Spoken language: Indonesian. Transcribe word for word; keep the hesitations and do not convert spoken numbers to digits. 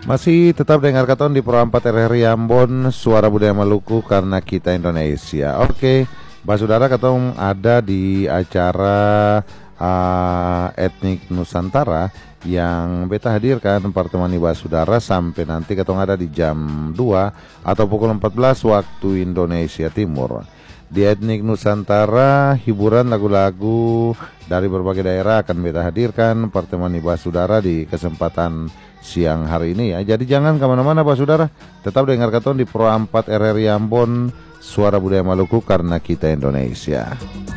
Masih tetap dengar katon di Pro empat R R I Ambon, Suara Budaya Maluku karena kita Indonesia. Oke, Mbak Saudara, katong ada di acara uh, etnik Nusantara yang beta hadirkan pertemuan Mbak Saudara sampai nanti katong ada di jam dua atau pukul empat belas waktu Indonesia Timur. Di etnik Nusantara, hiburan lagu-lagu dari berbagai daerah akan beta hadirkan pertemuan Mbak Saudara di kesempatan siang hari ini ya. Jadi jangan kemana-mana Pak Saudara, tetap dengar katon di Pro empat R R I Ambon, Suara Budaya Maluku karena kita Indonesia.